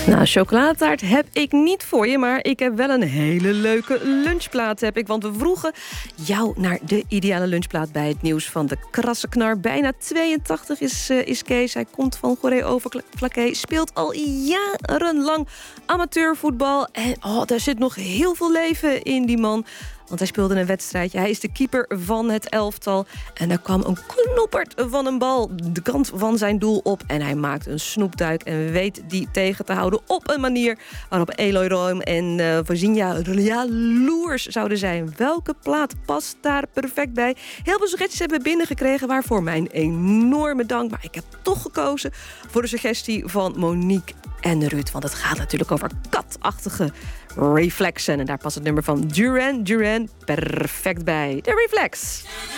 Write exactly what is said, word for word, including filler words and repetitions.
Nou, chocoladetaart heb ik niet voor je, maar ik heb wel een hele leuke lunchplaat, heb ik. Want we vroegen jou naar de ideale lunchplaat bij het nieuws van de krasse knar. Bijna tweeëntachtig is, uh, is Kees. Hij komt van Goeree-Overflakkee, speelt al jarenlang amateurvoetbal. En oh, daar zit nog heel veel leven in die man. Want hij speelde een wedstrijdje. Hij is de keeper van het elftal. En er kwam een knoppert van een bal de kant van zijn doel op. En hij maakt een snoepduik en weet die tegen te houden op een manier waarop Eloy Roem en uh, Virginia jaloers zouden zijn. Welke plaat past daar perfect bij? Heel veel suggesties hebben we binnengekregen, waarvoor mijn enorme dank. Maar ik heb toch gekozen voor de suggestie van Monique en Ruud. Want het gaat natuurlijk over katachtige reflexen. En daar past het nummer van Duran Duran perfect bij. De Reflex.